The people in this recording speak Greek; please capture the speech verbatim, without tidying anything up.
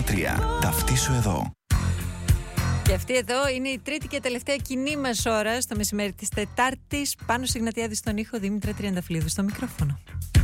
κόμμα τρία. Ταυτίσου εδώ. Και αυτή εδώ είναι η τρίτη και τελευταία κοινή μας ώρα στο μεσημέρι της Τετάρτης. Πάνω Σιγνατιάδη στον ήχο, Δήμητρα Τριανταφυλλίδου στο μικρόφωνο.